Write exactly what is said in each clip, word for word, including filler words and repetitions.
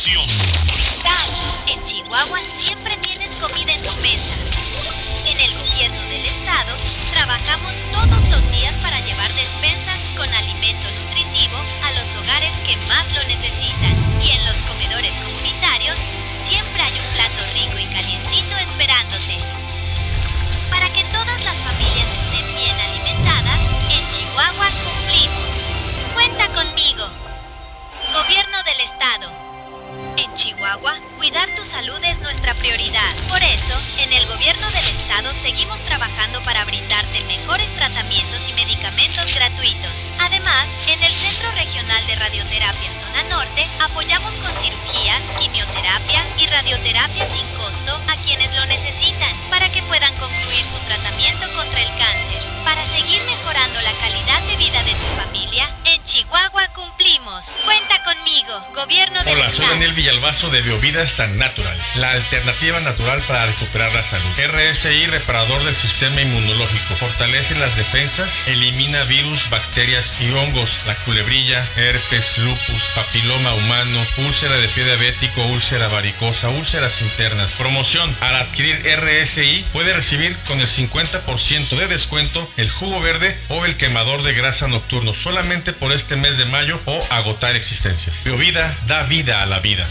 En Chihuahua siempre tienes comida en tu mesa. En el gobierno del estado trabajamos todos los días para llevar despensas con alimento nutritivo a los hogares que más lo necesitan. Y en los comedores comunitarios siempre hay un plato rico y calientito esperándote. Para que todas las familias estén bien alimentadas, en Chihuahua cumplimos. Cuenta conmigo. Gobierno del estado. En Chihuahua, cuidar tu salud es nuestra prioridad. Por eso, en el gobierno del estado seguimos trabajando para brindarte mejores tratamientos y medicamentos gratuitos. Además, en el Centro Regional de Radioterapia Zona Norte, apoyamos con cirugías, quimioterapia y radioterapia sin costo a quienes lo necesitan, para que puedan concluir su tratamiento contra el cáncer. Para seguir mejorando la calidad de vida de tu familia, en Chihuahua cumplimos. Cuenta conmigo, Gobierno del Hola, Estado. soy Daniel Villalbazo de Biovidas San Naturals, la alternativa natural para recuperar la salud. R S I, reparador del sistema inmunológico, fortalece las defensas, elimina virus, bacterias y hongos, la culebrilla, herpes, lupus, papiloma humano, úlcera de pie diabético, úlcera varicosa, úlceras internas. Promoción: al adquirir R S I puede recibir con el cincuenta por ciento de descuento el jugo verde o el quemador de grasa nocturno solamente por este mes de mayo o agotar existencias. Biovida da vida a la vida.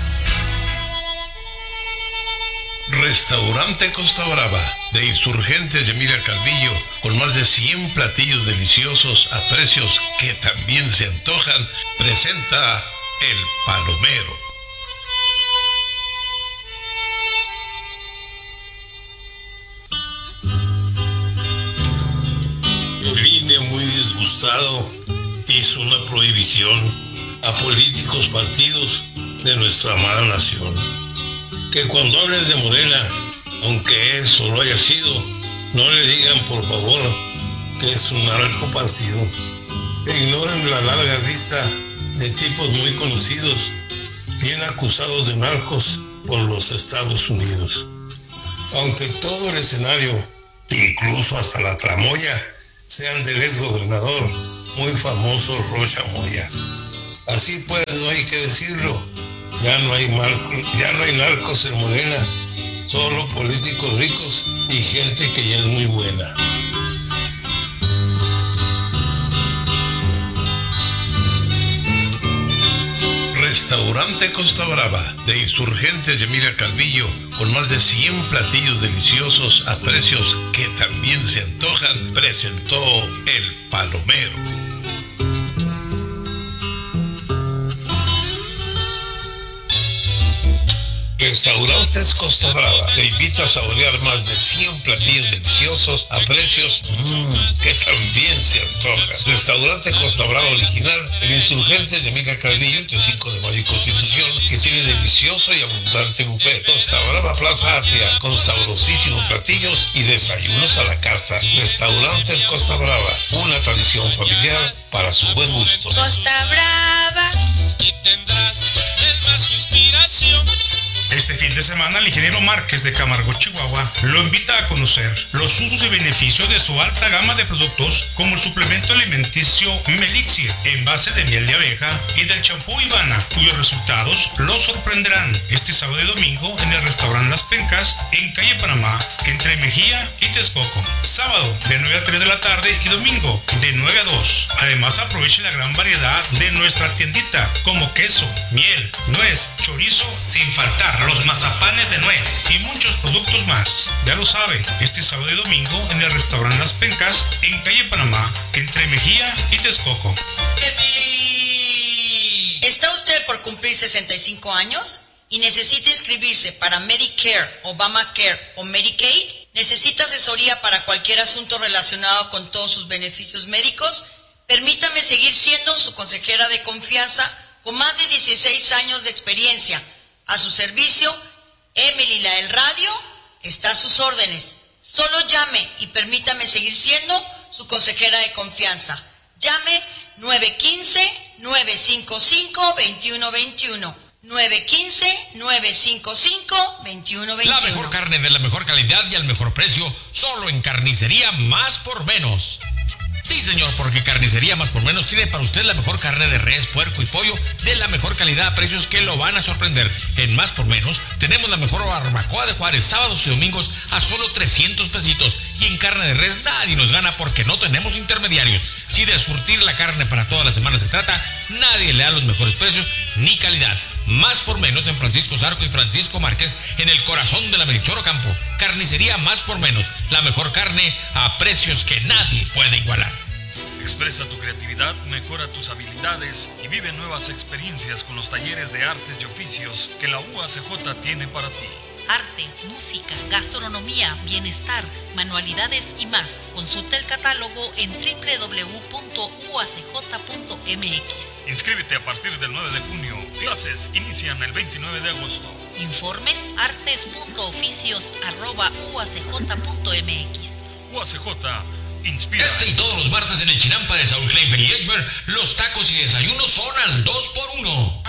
Restaurante Costa Brava, de Insurgentes de Emilia Calvillo, con más de cien platillos deliciosos a precios que también se antojan, presenta El Palomero. El I N E, muy disgustado, hizo una prohibición a políticos, partidos de nuestra amada nación. Que cuando hablen de Morena, aunque eso lo haya sido, no le digan por favor que es un narco partido. E ignoren la larga lista de tipos muy conocidos, bien acusados de narcos por los Estados Unidos. Aunque todo el escenario, incluso hasta la tramoya, sean del exgobernador muy famoso Rocha Moya. Así pues, no hay que decirlo, ya no hay mar, ya no hay narcos en Morena, solo políticos ricos y gente que ya es muy buena. Restaurante Costa Brava, de Insurgentes de Emilia Calvillo, con más de cien platillos deliciosos a precios que también se antojan, presentó El Palomero. Restaurantes Costa Brava te invita a saborear más de cien platillos deliciosos a precios mmm, que también se antojan. Restaurante Costa Brava original, en Insurgentes de Emilia Calvillo, entre cinco de mayo y Constitución, que tiene delicioso y abundante buffet. Costa Brava Plaza Atria, con sabrosísimos platillos y desayunos a la carta. Restaurantes Costa Brava, una tradición familiar para su buen gusto. Costa Brava, y tendrás más inspiración. Este fin de semana, el ingeniero Márquez de Camargo, Chihuahua, lo invita a conocer los usos y beneficios de su alta gama de productos, como el suplemento alimenticio Melixir, en base de miel de abeja, y del champú Ivana, cuyos resultados lo sorprenderán este sábado y domingo en el restaurante Las Pencas, en calle Panamá, entre Mejía y Texcoco. Sábado, de nueve a tres de la tarde, y domingo, de nueve a dos. Además, aproveche la gran variedad de nuestra tiendita, como queso, miel, nuez, chorizo, sin faltar los mazapanes de nuez y muchos productos más. Ya lo sabe, este sábado y domingo en el restaurante Las Pencas, en calle Panamá, entre Mejía y Texcoco. ¿Está usted por cumplir sesenta y cinco años y necesita inscribirse para Medicare, Obamacare o Medicaid? ¿Necesita asesoría para cualquier asunto relacionado con todos sus beneficios médicos? Permítame seguir siendo su consejera de confianza con más de dieciséis años de experiencia. A su servicio, Emily la del Radio está a sus órdenes. Solo llame y permítame seguir siendo su consejera de confianza. Llame nueve uno cinco, nueve cinco cinco, dos uno dos uno. nueve uno cinco, nueve cinco cinco, dos uno dos uno. La mejor carne de la mejor calidad y al mejor precio, solo en Carnicería Más por Menos. Sí, señor, porque Carnicería Más por Menos tiene para usted la mejor carne de res, puerco y pollo de la mejor calidad a precios que lo van a sorprender. En Más por Menos tenemos la mejor barbacoa de Juárez, sábados y domingos a solo trescientos pesitos. Y en carne de res nadie nos gana porque no tenemos intermediarios. Si de surtir la carne para toda la semana se trata, nadie le da los mejores precios ni calidad. Más por Menos en Francisco Zarco y Francisco Márquez, en el corazón de la Melchor Ocampo. Carnicería Más por Menos, la mejor carne a precios que nadie puede igualar. Expresa tu creatividad, mejora tus habilidades y vive nuevas experiencias con los talleres de artes y oficios que la U A C J tiene para ti. Arte, música, gastronomía, bienestar, manualidades y más. Consulta el catálogo en doble u doble u doble u punto u a c j punto m x. Inscríbete a partir del nueve de junio. Clases inician el veintinueve de agosto. Informes artes punto oficios arroba u a c j punto m x. U A C J inspira. Este y todos los martes en el Chinampa de Saúl Kleinfeld y Edgemer, los tacos y desayunos son al dos por uno.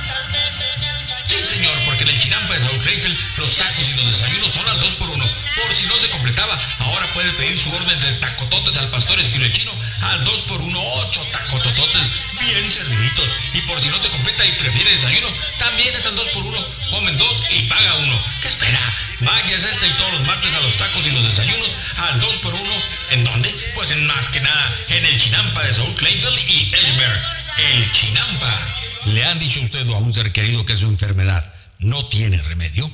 Sí, señor, porque en el Chinampa de Saúl Kleinfeld los tacos y los desayunos son al dos por uno. Por si no se completaba, ahora puede pedir su orden de tacototes al pastor estilo chino al dos por uno, ocho tacotototes bien serviditos. Y por si no se completa y prefiere desayuno, también es al dos por uno, comen dos y paga uno. ¿Qué espera? Váyase este y todos los martes a los tacos y los desayunos al dos por uno. ¿En dónde? Pues en más que nada en el Chinampa de Saúl Kleinfeld y Edgemer. El Chinampa. ¿Le han dicho a usted o a un ser querido que su enfermedad no tiene remedio?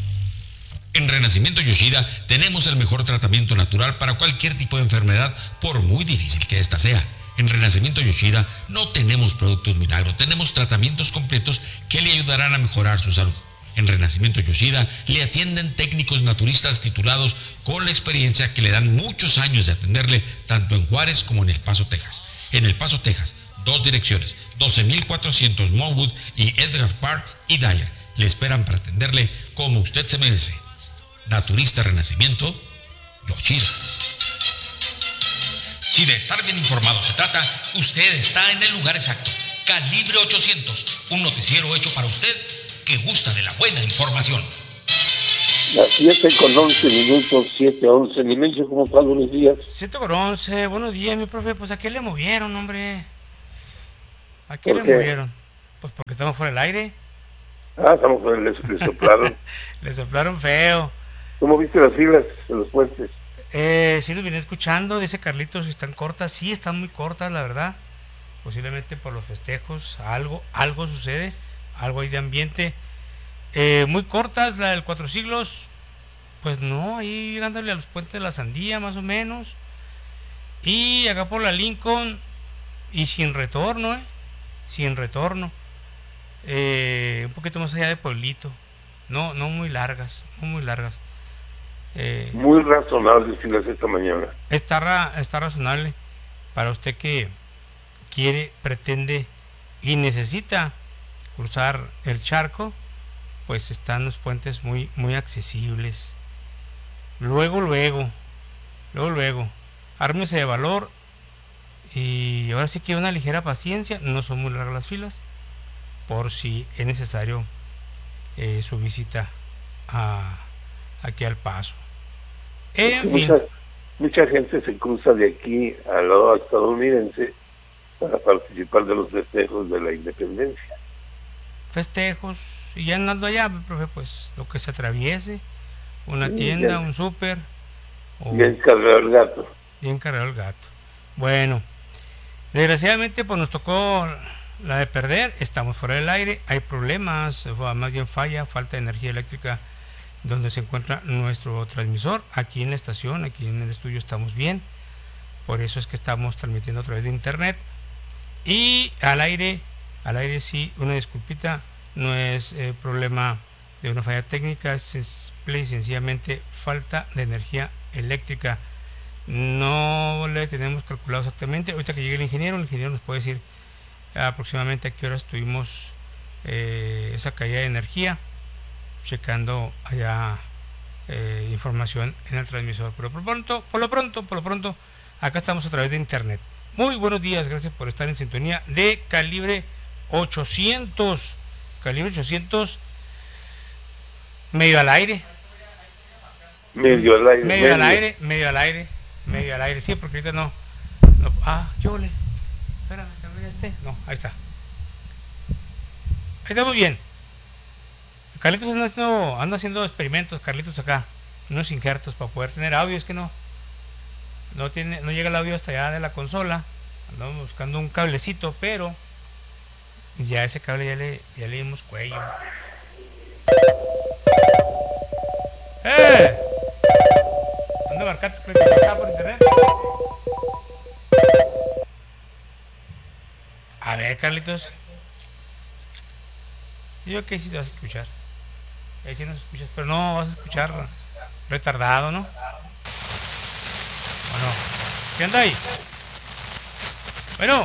En Renacimiento Yoshida tenemos el mejor tratamiento natural para cualquier tipo de enfermedad, por muy difícil que ésta sea. En Renacimiento Yoshida no tenemos productos milagro, tenemos tratamientos completos que le ayudarán a mejorar su salud. En Renacimiento Yoshida le atienden técnicos naturistas titulados con la experiencia que le dan muchos años de atenderle tanto en Juárez como en El Paso, Texas. En El Paso, Texas, dos direcciones, doce mil cuatrocientos Monwood y Edgar Park y Dyer. Le esperan para atenderle como usted se merece. Naturista Renacimiento Yoshida. Si de estar bien informado se trata, usted está en el lugar exacto. Calibre ochocientos, un noticiero hecho para usted que gusta de la buena información. Las siete con once minutos, siete once. Nimencio, ¿cómo está? Buenos días. siete con once, buenos días, mi profe. Pues ¿a qué le movieron, hombre? ¿A qué le ¿Por qué? movieron? Pues porque estamos fuera del aire. Ah, estamos con el le soplaron. Le soplaron feo. ¿Cómo viste las filas de los puentes? Eh, sí los vine escuchando, dice Carlitos, que están cortas. Sí, están muy cortas, la verdad. Posiblemente por los festejos, algo, algo sucede, algo hay de ambiente. Eh, muy cortas, la del Cuatro Siglos, pues no, ahí dándole a los puentes de la Sandía, más o menos. Y acá por la Lincoln, y sin retorno, eh, sin retorno. Eh, un poquito más allá de Pueblito. No, no muy largas, no muy largas. Eh, Muy razonable filas esta mañana. Está, ra, está razonable para usted que quiere, pretende y necesita cruzar el charco, pues están los puentes muy, muy accesibles. Luego, luego, luego, luego, ármese de valor y ahora sí que una ligera paciencia, no son muy largas las filas, por si es necesario eh, su visita a, aquí al Paso. En fin. Mucha, mucha gente se cruza de aquí al lado estadounidense para participar de los festejos de la independencia. Festejos, y ya andando allá, profe, pues lo que se atraviese, una tienda, ya. un súper. Bien cargado el gato. Bien cargado el gato. Bueno, desgraciadamente pues nos tocó la de perder, estamos fuera del aire, hay problemas, más bien falla, falta de energía eléctrica donde se encuentra nuestro transmisor. Aquí en la estación, aquí en el estudio estamos bien, por eso es que estamos transmitiendo a través de internet. Y al aire, al aire sí, una disculpita, no es eh, problema de una falla técnica, es simple y sencillamente falta de energía eléctrica. No le tenemos calculado exactamente. Ahorita que llegue el ingeniero, el ingeniero nos puede decir aproximadamente a qué horas tuvimos eh, esa caída de energía, checando allá eh, información en el transmisor. Pero por pronto, por lo pronto, por lo pronto, acá estamos a través de internet. Muy buenos días, gracias por estar en sintonía de Calibre ochocientos. Calibre ochocientos, medio al aire. Medio al aire. Medio, medio. al aire, medio al aire, medio al aire. Sí, porque ahorita no, No, ah, ¿qué ole? Espérame, ¿también este? No, ahí está. Ahí estamos bien. Carlitos anda haciendo, anda haciendo experimentos, Carlitos acá. Unos injertos para poder tener audio, es que no. No tiene, no llega el audio hasta allá de la consola. Andamos buscando un cablecito, pero ya ese cable ya le, ya le dimos cuello. ¡Eh! ¿Dónde marcaste? Creo que acá por internet. A ver, Carlitos. Yo que sí te vas a escuchar. Ahí sí nos escuchas, pero no vas a escuchar retardado, ¿no? Bueno, ¿qué anda ahí? Bueno,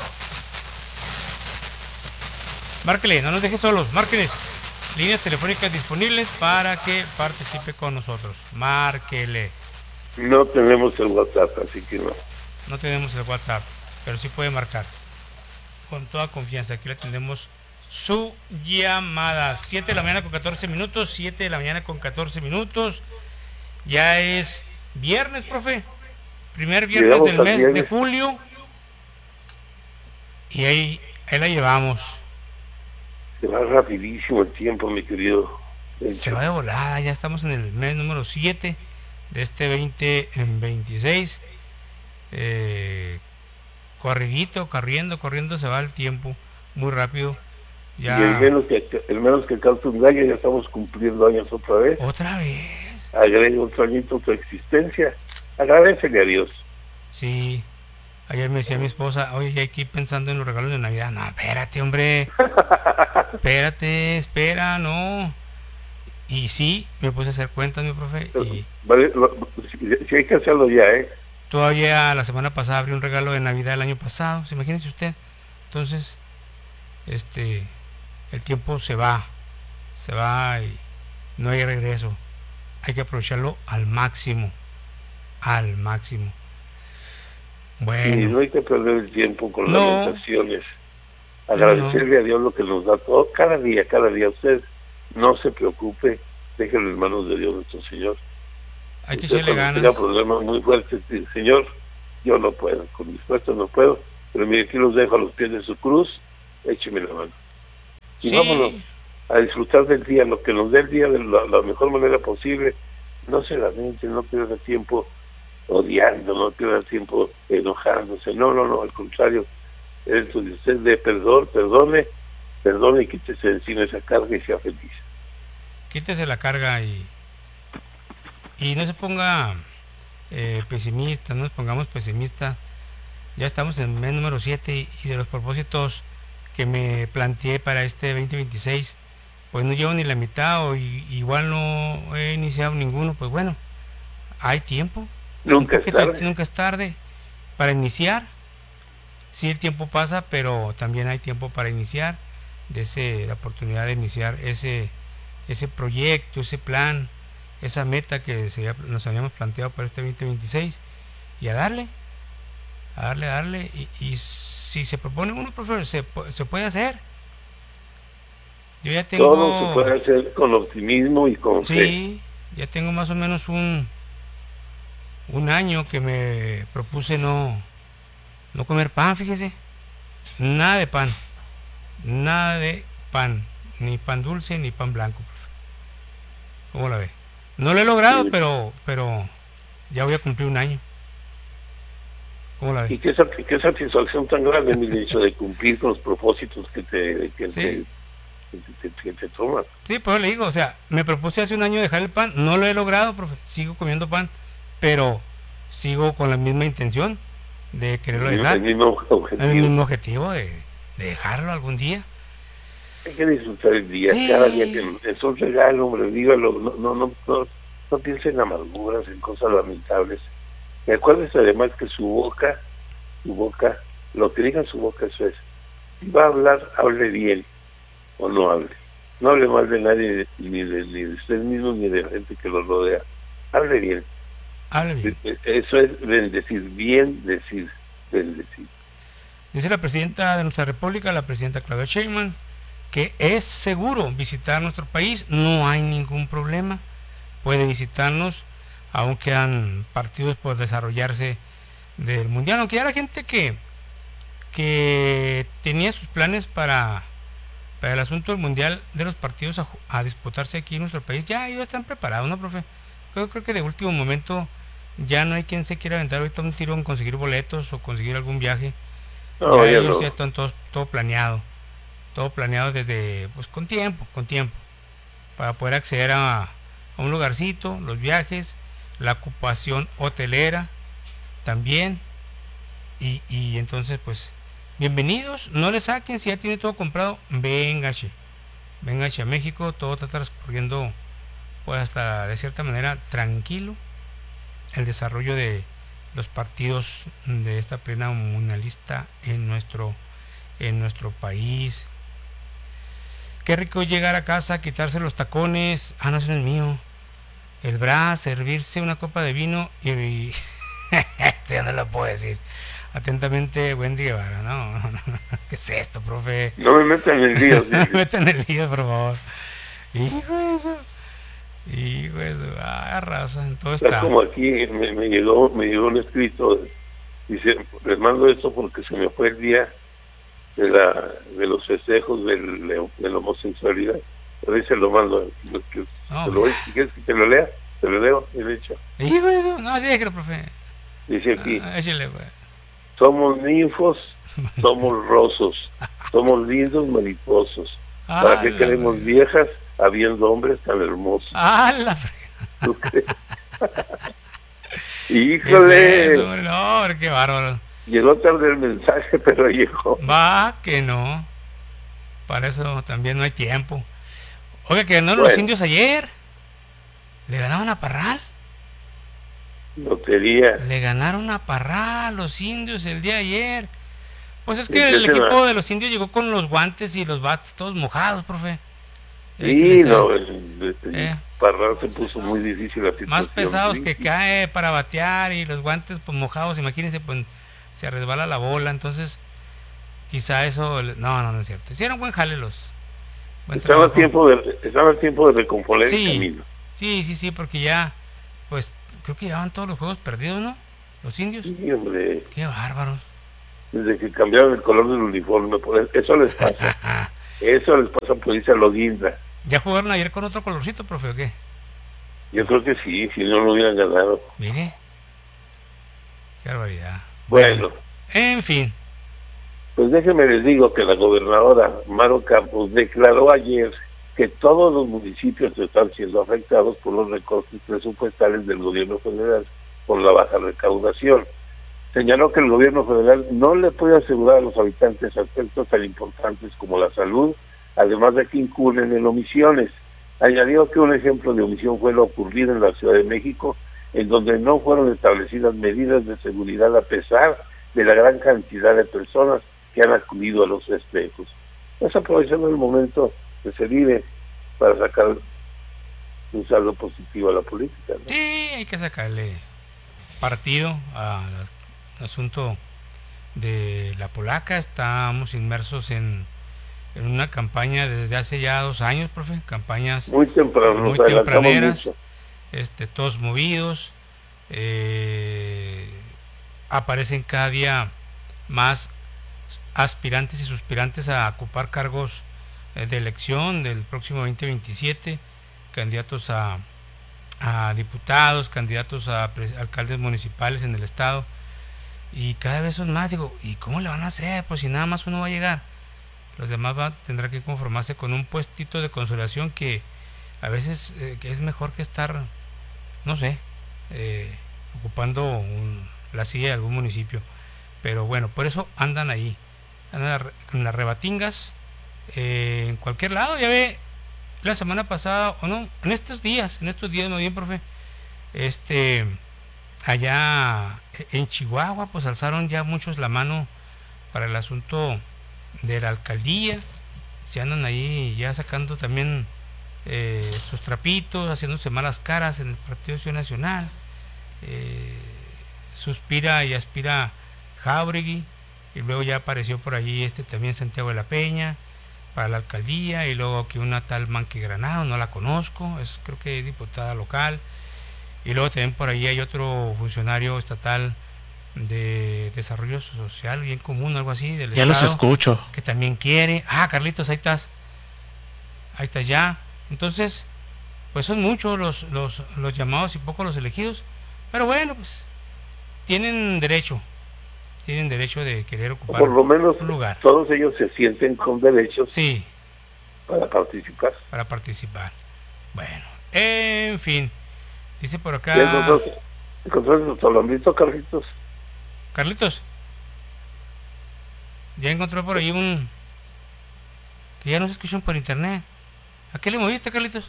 márquele, no nos deje solos, márqueles. Líneas telefónicas disponibles para que participe con nosotros. Márquele. No tenemos el WhatsApp, así que no. No tenemos el WhatsApp, pero sí puede marcar. Con toda confianza, aquí le atendemos su llamada. siete de la mañana con catorce minutos, siete de la mañana con catorce minutos. Ya es viernes, profe. Primer viernes Llegamos del al mes viernes. de julio. Y ahí, ahí la llevamos. Se va rapidísimo el tiempo, mi querido. Se va de volada, ya estamos en el mes número siete de este veinte veintiséis. Eh, corridito, corriendo, corriendo se va el tiempo muy rápido. Ya. Y el menos que el menos que causa un año, ya estamos cumpliendo años otra vez. Otra vez. Agrega otro añito a tu existencia. Agradecele a Dios. Sí. Ayer me decía mi esposa, oye, ya aquí pensando en los regalos de Navidad. No, espérate, hombre. Espérate, espera, no. Y sí, me puse a hacer cuentas, mi profe. Y Vale, lo- si, si hay que hacerlo ya, ¿eh? todavía la semana pasada abrí un regalo de Navidad el año pasado. ¿Se imagínese usted? Entonces, este, el tiempo se va. Se va y no hay regreso. Hay que aprovecharlo al máximo. Al máximo. Y Bueno. no hay que perder el tiempo con No. lamentaciones. Agradecerle a Dios lo que nos da todo, cada día, cada día. Usted no se preocupe, déjelo en manos de Dios nuestro Señor. Hay que Usted echarle cuando ganas. tenga problemas muy fuertes, dice, Señor, yo no puedo, con mis fuerzas no puedo, pero mire, aquí los dejo a los pies de su cruz, écheme la mano. Y Sí. vámonos a disfrutar del día, lo que nos dé el día de la, la mejor manera posible. No se lamente, no pierda tiempo odiando, no pierda tiempo enojándose. No, no, no, al contrario. Dentro de usted de perdón, perdone, perdone y quítese de encima esa carga y sea feliz. Quítese la carga y y no se ponga eh, pesimista, no nos pongamos pesimistas. Ya estamos en el mes número siete y de los propósitos que me planteé para este veinte veintiséis, pues no llevo ni la mitad o i- igual no he iniciado ninguno. Pues bueno, hay tiempo. Nunca Un es poquito de- tarde. nunca es tarde para iniciar. Sí, el tiempo pasa, pero también hay tiempo para iniciar, de ese, la oportunidad de iniciar ese, ese proyecto, ese plan, esa meta que se, había- nos habíamos planteado para este veinte veintiséis, y a darle, a darle, a darle, y, y si se propone uno, profesor, se, pu- se puede hacer. Yo ya tengo... Todo se puede hacer con optimismo y con fe. Sí, ya tengo más o menos un un año que me propuse no no comer pan, fíjese. Nada de pan. Nada de pan, ni pan dulce ni pan blanco, profe. ¿Cómo la ve? No lo he logrado, Sí. pero pero ya voy a cumplir un año. ¿Cómo la Y ve? qué, sat- qué satisfacción tan grande, mi hecho de cumplir con los propósitos que te, que Sí. te, que te, que te tomas. Sí, pues le digo, o sea, me propuse hace un año dejar el pan, no lo he logrado, profe. Sigo comiendo pan, pero sigo con la misma intención de quererlo El, dejar. el mismo objetivo. El mismo objetivo de, de dejarlo algún día. Hay que disfrutar el día, Sí. cada día que es un regalo, hombre, vívalo, no, no, no, no, no piense en amarguras, en cosas lamentables. Y acuérdese además que su boca, su boca, lo que diga su boca, eso es. Si va a hablar, hable bien o no hable. No hable mal de nadie, ni de, ni de usted mismo, ni de la gente que lo rodea. Hable bien. Hable bien. Eso es bendecir, bien decir, bendecir. Dice la presidenta de nuestra república, la presidenta Claudia Sheinbaum, que es seguro visitar nuestro país, no hay ningún problema, puede visitarnos, aún quedan partidos por desarrollarse del mundial, aunque ya la gente que que tenía sus planes para para el asunto del mundial de los partidos a, a disputarse aquí en nuestro país, ya ellos están preparados, ¿no, profe? Yo creo que de último momento ya no hay quien se quiera aventar ahorita un tiro en conseguir boletos o conseguir algún viaje. No, ya ya ellos no. ya están todos, todo planeado, todo planeado desde, pues con tiempo, con tiempo, para poder acceder a, a un lugarcito, los viajes, la ocupación hotelera también, y, y entonces pues bienvenidos, no le saquen si ya tiene todo comprado, véngase, véngase a México, todo está transcurriendo pues hasta de cierta manera tranquilo el desarrollo de los partidos de esta plena mundialista en nuestro en nuestro país. Qué rico llegar a casa, quitarse los tacones, ah no, ese no es mío, el bra, servirse una copa de vino y, y esto ya no lo puedo decir. Atentamente, Wendy Guevara, ¿no? ¿Qué es esto, profe? No me metan en el lío. Sí. No me metan en el lío, por favor. Hijo de eso. Hijo de eso. Ah, raza, en todo Está está. como aquí, me, me llegó me llegó un escrito, dice, les mando esto porque se me fue el día de la de los festejos del, de la homosexualidad. Pero ahí se lo mando. Lo que, No, te lo, si quieres que te lo lea, te lo leo, de hecho. Hijo de eso. No, sí, déjelo, profe. Dice aquí, Ah, échale, güey. somos ninfos, somos rosos, somos lindos mariposos. ¿Para Ah, qué la queremos fregada. viejas habiendo hombres tan hermosos? Ah, la fregada. ¿Tú crees? ¿Qué es ¡Híjole! eso, hombre? No, hombre, qué bárbaro. Llegó tarde el mensaje, pero llegó. Va que no. Para eso también no hay tiempo. Oiga, que ganaron los Bueno. indios ayer. Le ganaron a Parral. Lotería. Le ganaron a Parral los indios el día de ayer. Pues es que ¿En qué el se equipo va? de los indios llegó con los guantes y los bats todos mojados, profe. Ya ve que Sí, les- no, el, el- Eh. Parral se puso muy difícil la situación. más pesados que Sí. cae para batear y los guantes pues mojados, imagínense, pues se resbala la bola, entonces quizá eso, le- no, no, no es cierto. Hicieron buen jale los. Buen Estaba a trabajo. tiempo de, estaba a tiempo de recomponer Sí. el camino. Sí, sí, sí, porque ya, pues creo que llevaban todos los juegos perdidos, ¿no? Los indios. Sí, hombre, Qué bárbaros. desde que cambiaron el color del uniforme, pues, eso les pasa. Eso les pasa por irse a lo guinda. ¿Ya jugaron ayer con otro colorcito, profe, o qué? Yo creo que sí, si no lo hubieran ganado. Mire. Qué barbaridad. Bueno, En fin. pues déjenme les digo que la gobernadora Maro Campos declaró ayer que todos los municipios están siendo afectados por los recortes presupuestales del gobierno federal por la baja recaudación. Señaló que el gobierno federal no le puede asegurar a los habitantes aspectos tan importantes como la salud, además de que incurren en omisiones. Añadió que un ejemplo de omisión fue lo ocurrido en la Ciudad de México, en donde no fueron establecidas medidas de seguridad a pesar de la gran cantidad de personas que han acudido a los festejos. Es aprovechando el momento que se vive para sacar un saldo positivo a la política, ¿no? Sí, hay que sacarle partido al asunto de la polaca. Estamos inmersos en, en una campaña desde hace ya dos años, profe. Campañas Muy temprano, muy nos adelantamos tempraneras, mucho. este, todos movidos. Eh, aparecen cada día más aspirantes y suspirantes a ocupar cargos eh, de elección del próximo veinte veintisiete, candidatos a, a diputados, candidatos a pres- alcaldes municipales en el estado, y cada vez son más. Digo, ¿y cómo le van a hacer? Pues si nada más uno va a llegar, los demás va, tendrá que conformarse con un puestito de consolación que a veces eh, que es mejor que estar, no sé, eh, ocupando un, la silla de algún municipio. Pero bueno, por eso andan ahí, andan en las rebatingas, eh, en cualquier lado. Ya ve, la semana pasada, o no, en estos días, en estos días, no bien, profe, este, allá en Chihuahua, pues alzaron ya muchos la mano para el asunto de la alcaldía. Se andan ahí ya sacando también eh, sus trapitos, haciéndose malas caras en el Partido Acción Nacional. Eh, suspira y aspira Jáuregui, y luego ya apareció por allí este también Santiago de la Peña para la alcaldía, y luego que una tal Manque Granado, no la conozco, es creo que diputada local, y luego también por ahí hay otro funcionario estatal de Desarrollo Social, Bien Común, algo así, del Ya Estado, los escucho. que también quiere. Ah, Carlitos, ahí estás. Ahí estás ya. Entonces, pues son muchos los, los, los llamados y pocos los elegidos. Pero bueno, pues tienen derecho. Tienen derecho de querer ocupar por lo menos un lugar. Todos ellos se sienten con derechos sí. para participar. Para participar. Bueno, en fin. Dice por acá. ¿Encontraste lo han visto, Carlitos? Carlitos. Ya encontró por ahí un. Que ya nos escuchan por internet. ¿A qué le moviste, Carlitos?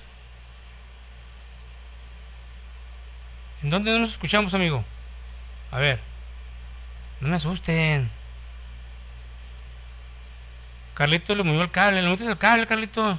¿En dónde nos escuchamos, amigo? A ver. No me asusten. Carlitos le movió el cable. ¿Le metes el cable, Carlitos?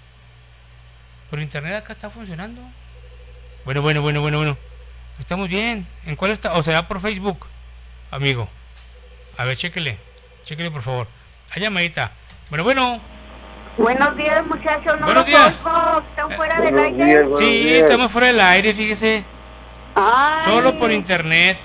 Por internet acá está funcionando. Bueno, bueno, bueno, bueno, bueno. Estamos bien. ¿En cuál está? O sea, por Facebook, amigo. A ver, chéquele. Chéquele, por favor. Hay llamadita. Bueno, bueno. Buenos días, muchachos. No Buenos los días. oigo. ¿Están Eh, fuera del buenos aire? días, buenos Sí, días. estamos fuera del aire, fíjese. Ay. Solo por internet.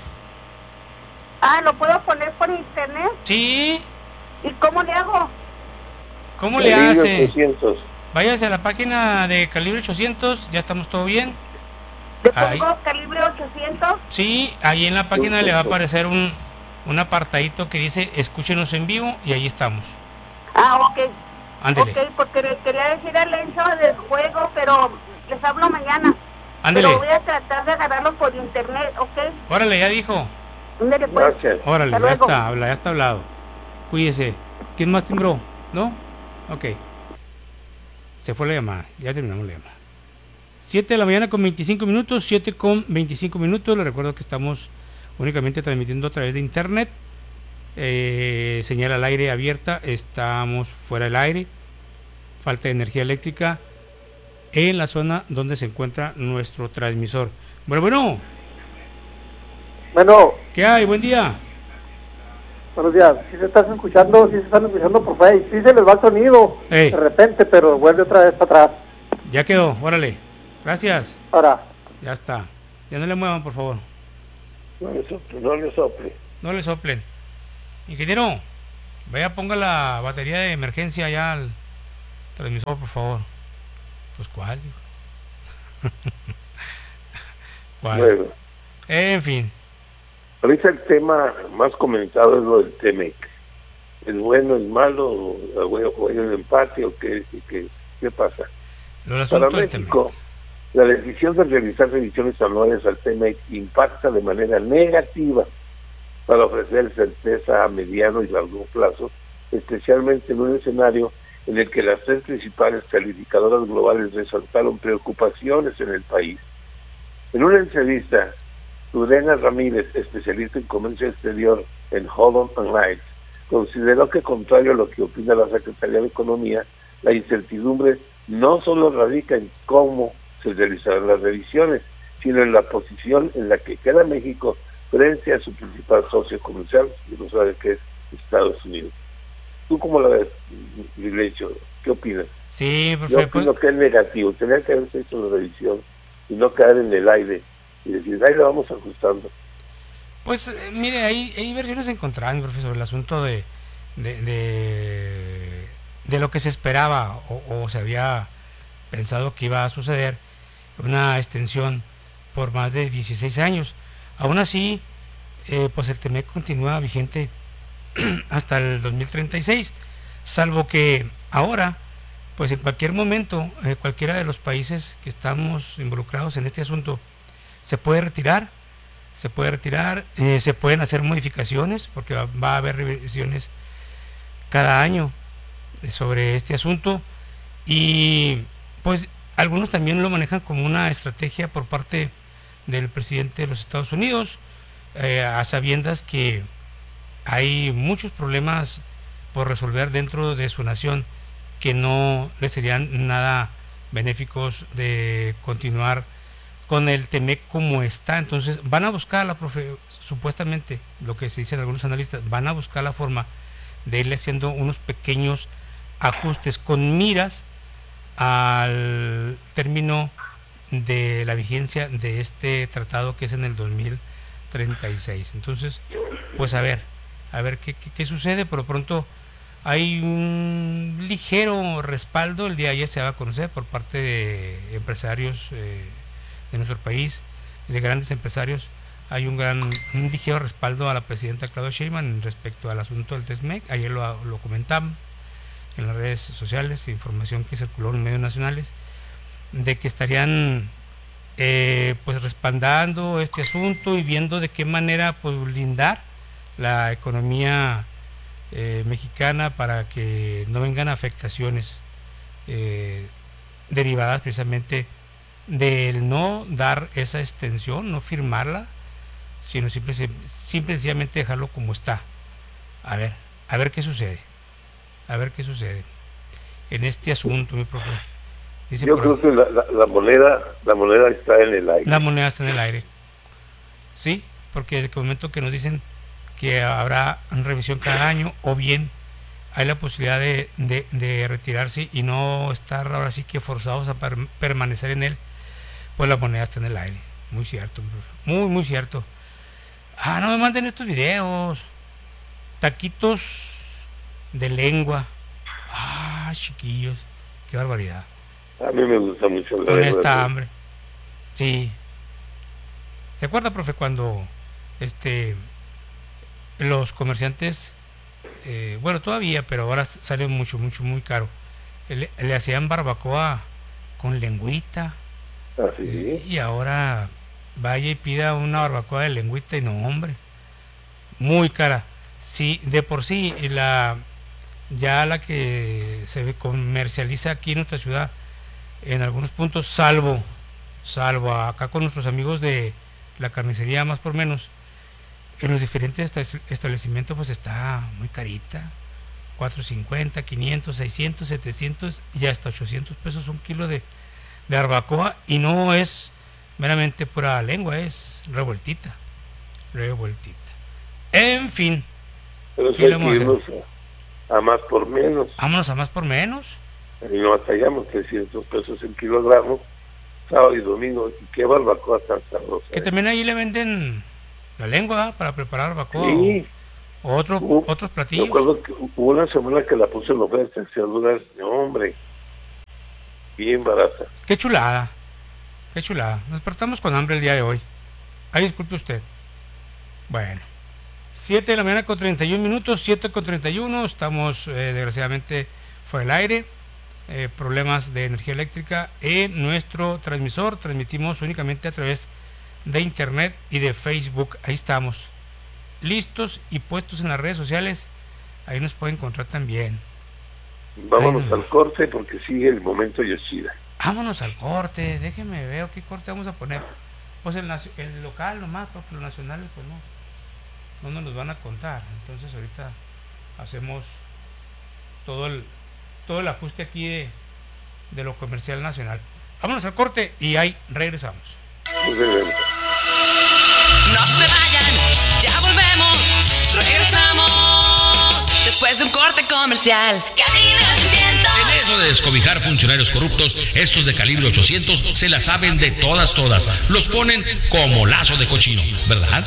Ah, ¿lo puedo poner por internet? Sí. ¿Y cómo le hago? ¿Cómo le Calibre hace? ochocientos. Váyase a la página de Calibre ochocientos. Ya estamos todo bien. ¿Le Ahí. pongo calibre ochocientos? Sí, ahí en la página le va a aparecer un, un apartadito que dice escúchenos en vivo y ahí estamos. Ah, ok. Ándele. Ok, porque le quería decir a Lenzo del juego, pero les hablo mañana. Ándele. Pero voy a tratar de agarrarlo por internet, ¿ok? Órale, ya dijo. Ándele, pues. Gracias. Órale, Hasta ya luego. está, habla, ya está hablado. Cuídese. ¿Quién más timbró? ¿No? Ok. Se fue la llamada, ya terminamos la llamada. siete de la mañana con veinticinco minutos, siete con veinticinco minutos. Les recuerdo que estamos únicamente transmitiendo a través de internet. Eh, señal al aire abierta, estamos fuera del aire. Falta de energía eléctrica en la zona donde se encuentra nuestro transmisor. Bueno, bueno, Bueno, ¿qué hay? Buen día. buenos días. Si se están escuchando, si se están escuchando por Facebook, sí se les va el sonido Ey. de repente, pero vuelve otra vez para atrás. Ya quedó, órale. Gracias. Ahora, Ya está. Ya no le muevan, por favor. No le sople, no le sople. No le soplen. Ingeniero, vaya, ponga la batería de emergencia allá al transmisor, por favor. Pues, ¿cuál? Digo? ¿Cuál? Bueno, En fin. ahorita el tema más comentado es lo del T M E C. ¿Es bueno, es malo, o es el empate, o qué, qué, qué pasa? Lo del Para asunto del tema. México, la decisión de realizar revisiones anuales al T M E C impacta de manera negativa para ofrecer certeza a mediano y largo plazo, especialmente en un escenario en el que las tres principales calificadoras globales resaltaron preocupaciones en el país. En una entrevista, Lorena Ramírez, especialista en comercio exterior en Holland and Knight, consideró que, contrario a lo que opina la Secretaría de Economía, la incertidumbre no solo radica en cómo se realizarán las revisiones, sino en la posición en la que queda México frente a su principal socio comercial, y no sabe qué es Estados Unidos. ¿Tú cómo la ves, Vilecho? ¿Qué opinas? Sí, Yo profe, opino pues, que es negativo, tener que haberse hecho la revisión y no caer en el aire y decir, ahí lo vamos ajustando. pues eh, mire, hay, hay versiones encontradas, profe, sobre el asunto de, de, de, de lo que se esperaba o, o se había pensado que iba a suceder, una extensión por más de dieciséis años. Aún así, eh, pues el T M E C continúa vigente hasta el dos mil treinta y seis, salvo que ahora, pues en cualquier momento, eh, cualquiera de los países que estamos involucrados en este asunto se puede retirar, se puede retirar, eh, se pueden hacer modificaciones, porque va, va a haber revisiones cada año sobre este asunto, y pues algunos también lo manejan como una estrategia por parte del presidente de los Estados Unidos, eh, a sabiendas que hay muchos problemas por resolver dentro de su nación que no le serían nada benéficos de continuar con el T M E C como está. Entonces van a buscar la profe, supuestamente, lo que se dicen algunos analistas, van a buscar la forma de irle haciendo unos pequeños ajustes con miras al término de la vigencia de este tratado, que es en el dos mil treinta y seis. Entonces, pues a ver, a ver qué, qué, qué sucede. Por lo pronto hay un ligero respaldo, el día de ayer se va a conocer por parte de empresarios eh, de nuestro país, de grandes empresarios. Hay un gran, un ligero respaldo a la presidenta Claudia Sheinbaum respecto al asunto del TESMEC. Ayer lo, lo comentamos en las redes sociales, información que circuló en medios nacionales, de que estarían eh, pues respaldando este asunto y viendo de qué manera pues blindar la economía eh, mexicana para que no vengan afectaciones eh, derivadas precisamente del no dar esa extensión, no firmarla, sino simple, simple sencillamente dejarlo como está. A ver, a ver qué sucede. A ver qué sucede en este asunto, mi profe. Dice Yo creo que la, la, la moneda la moneda está en el aire. La moneda está en el aire. Sí, porque el momento que nos dicen que habrá revisión cada año, o bien hay la posibilidad de, de, de retirarse y no estar ahora sí que forzados a per, permanecer en él, pues la moneda está en el aire. Muy cierto, mi profe. Muy, muy cierto. Ah, no me manden estos videos. Taquitos de lengua. Ah, chiquillos, qué barbaridad. A mí me gusta mucho la con lengua, esta ¿no? hambre. Sí. ¿Se acuerda, profe, cuando este los comerciantes, eh, bueno, todavía, pero ahora sale mucho, mucho, muy caro, le, le hacían barbacoa con lengüita? ¿Ah, sí? eh, y ahora vaya y pida una barbacoa de lengüita y no, hombre, muy cara. Sí, de por sí la ya la que se comercializa aquí en nuestra ciudad en algunos puntos, salvo salvo acá con nuestros amigos de la carnicería Más por Menos, en los diferentes establecimientos pues está muy carita, cuatrocientos cincuenta, quinientos, seiscientos, setecientos y hasta ochocientos pesos un kilo de, de barbacoa, y no es meramente pura lengua, es revueltita, revueltita. En fin, Pero ¿qué le hay vamos que a hacer? irnos a, a más por menos. Vámonos a Más por Menos. Y no batallamos trescientos pesos el kilogramo, sábado y domingo. Y qué barbacoa tan sabrosa. Que ¿eh? también ahí le venden la lengua, ¿verdad?, para preparar barbacoa. Sí. O, o otro, Hubo- otros Me platillos. acuerdo que hubo una semana que la puse en oferta, se dura, hombre, bien barata. Qué chulada, qué chulada. Nos despertamos con hambre el día de hoy. Ay, disculpe usted. Bueno, siete de la mañana con treinta y un minutos, siete con treinta y uno. Estamos eh, desgraciadamente fuera del aire. Eh, problemas de energía eléctrica en nuestro transmisor. Transmitimos únicamente a través de internet y de Facebook. Ahí estamos, listos y puestos en las redes sociales. Ahí nos pueden encontrar también. Vámonos Ay, no. al corte porque sigue el momento Yoshida. Vámonos al corte, déjenme ver qué corte vamos a poner. Pues el, nacio- el local nomás, porque los nacionales pues no, no nos los van a contar. Entonces ahorita hacemos todo el, todo el ajuste aquí de, de lo comercial nacional. Vámonos al corte y ahí regresamos. Nos vemos. No se vayan, ya volvemos, regresamos después de un corte comercial. Cabina ochocientos. En eso de descobijar funcionarios corruptos, estos de calibre ochocientos se la saben de todas, todas. Los ponen como lazo de cochino, ¿verdad?